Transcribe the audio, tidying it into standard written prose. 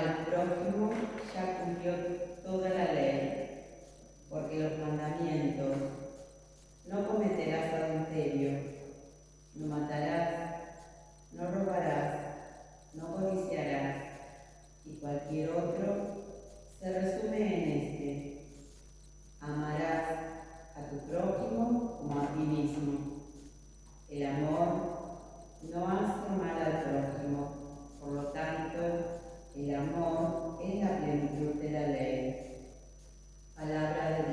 al prójimo ya cumplió toda la ley, porque los mandamientos: no cometerás adulterio, no matarás, no robarás, no codiciarás, y cualquier otro, se resume en este: amarás a tu prójimo como a ti mismo. El amor no hace mal al prójimo, por lo tanto, el amor es la plenitud de la ley. Palabra de